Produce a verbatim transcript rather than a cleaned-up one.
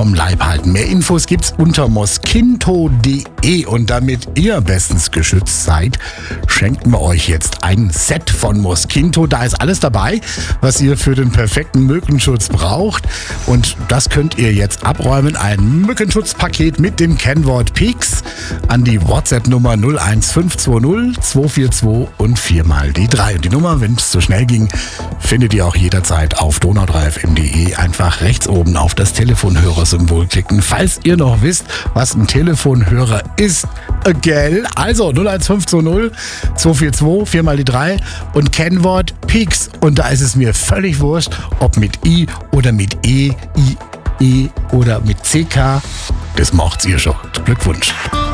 vom Leib halten. Mehr Infos gibt's unter mosquito punkt de und damit ihr bestens geschützt seid, schenken wir euch jetzt ein Set von Mosquito. Da ist alles dabei, was ihr für den perfekten Mückenschutz braucht und das könnt ihr jetzt abräumen. Ein Mückenschutzpaket mit dem Kennwort Peaks an die WhatsApp-Nummer null eins fünf zwei null zwei vier zwei und viermal die drei. Und die Nummer, wenn es so schnell ging, findet ihr auch jederzeit auf donau drei f m punkt de. Einfach rechts oben auf das Telefonhörersymbol klicken, falls ihr noch wisst, was ein Telefonhörer ist. Gell? Also null eins fünf zwei null zwei vier zwei, viermal die drei und Kennwort Peaks. Und da ist es mir völlig wurscht, ob mit I oder mit E, I, E oder mit C K. Das macht's ihr schon. Glückwunsch.